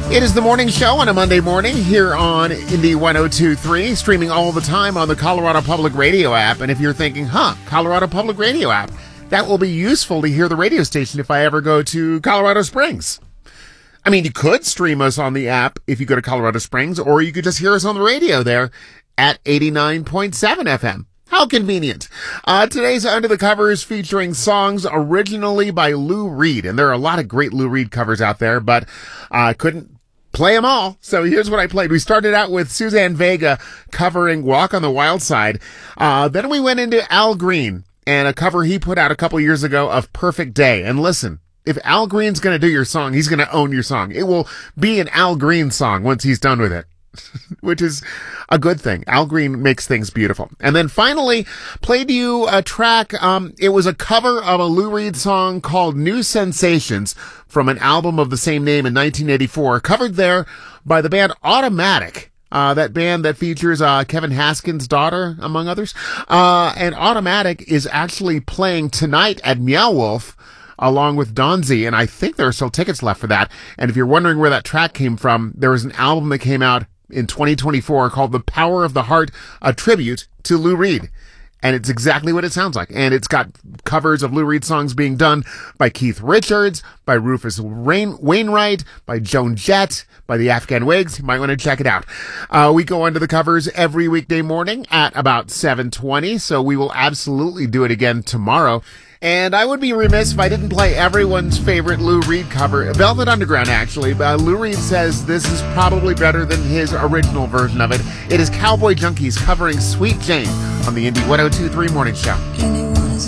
It is the morning show on a Monday morning here on Indy 102.3, streaming all the time on the Colorado Public Radio app. And if you're thinking, Colorado Public Radio app, that will be useful to hear the radio station if I ever go to Colorado Springs. I mean, you could stream us on the app if you go to Colorado Springs, or you could just hear us on the radio there at 89.7 FM. How convenient. Today's Under the Covers featuring songs originally by Lou Reed. And there are a lot of great Lou Reed covers out there, but I couldn't play them all. So here's what I played. We started out with Suzanne Vega covering Walk on the Wild Side. Then we went into Al Green and a cover he put out a couple years ago of Perfect Day. And listen, if Al Green's going to do your song, he's going to own your song. It will be an Al Green song once he's done with it, which is a good thing. Al Green makes things beautiful. And then finally played you a track. It was a cover of a Lou Reed song called New Sensations from an album of the same name in 1984, covered there by the band Automatic. That band that features Kevin Haskins' daughter, among others. And Automatic is actually playing tonight at Meow Wolf along with Donzi, and I think there are still tickets left for that. And if you're wondering where that track came from, there was an album that came out in 2024 called The Power of the Heart, a tribute to Lou Reed. And it's exactly what it sounds like. And it's got covers of Lou Reed songs being done by Keith Richards, by Rufus Wainwright, by Joan Jett, by the Afghan Wigs. You might want to check it out. We go under the covers every weekday morning at about 7:20, so we will absolutely do it again tomorrow. And I would be remiss if I didn't play everyone's favorite Lou Reed cover, Velvet Underground, actually. Lou Reed says this is probably better than his original version of it. It is Cowboy Junkies covering Sweet Jane on the Indy 102.3 Morning Show.